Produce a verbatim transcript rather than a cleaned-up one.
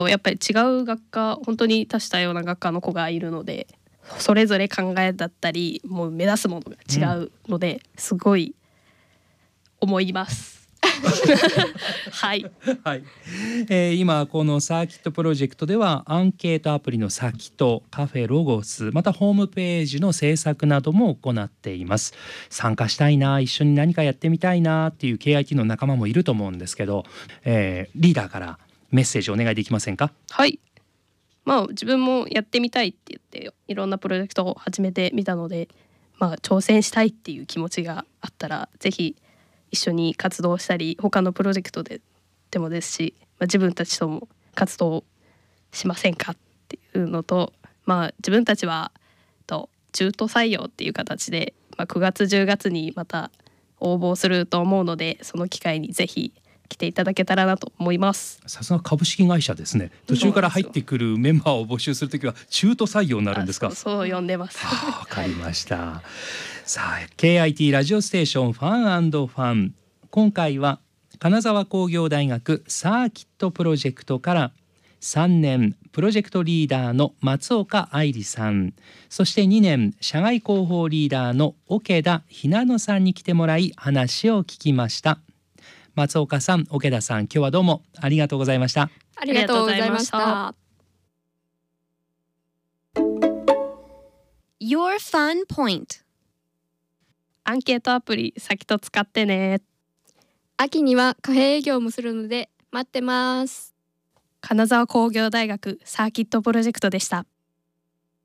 やっぱり違う学科、本当に多種多様な学科の子がいるので、それぞれ考えだったりもう目指すものが違うので、うん、すごい思いますはい、 はいえー、今このサーキットプロジェクトではアンケートアプリのサキト、カフェロゴス、またホームページの制作なども行っています。参加したいな、一緒に何かやってみたいなっていう ケーアイティー の仲間もいると思うんですけど、えー、リーダーからメッセージお願いできませんか？ はい、まあ自分もやってみたいって言っていろんなプロジェクトを始めてみたので、まあ挑戦したいっていう気持ちがあったらぜひ一緒に活動したり、他のプロジェクトででもですし、まあ、自分たちとも活動しませんかっていうのと、まあ自分たちはと中途採用っていう形で、まあ、くがつじゅうがつにまた応募すると思うので、その機会にぜひ来ていただけたらなと思います。 さすが株式会社ですね。途中から入ってくるメンバーを募集するときは中途採用になるんですか？ そう、そう呼んでます。 わかりました、はい、さあ ケーアイティー ラジオステーションファン&ファン、今回は金沢工業大学サーキットプロジェクトからさんねんプロジェクトリーダーの松岡愛理さん、そしてにねん社外広報リーダーの桶田ひなのさんに来てもらい話を聞きました。松岡さん、桶田さん、今日はどうもありがとうございました。 ありがとうございました。 Your Fun Point、 アンケートアプリサキト使ってね。 秋にはカフェ営業もするので待ってます。 金沢工業大学サーキットプロジェクトでした。